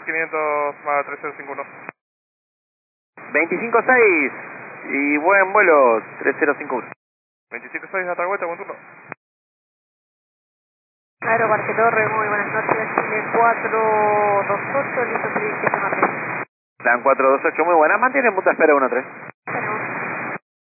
500 más 3051. 25-6 y buen vuelo 3051. 25-6 hasta vuelta, buen turno. Aero Parque Torre, muy buenas noches, Chile 428, listo, 7 Martín. Dan 428, muy buena, mantiene mucha espera 13.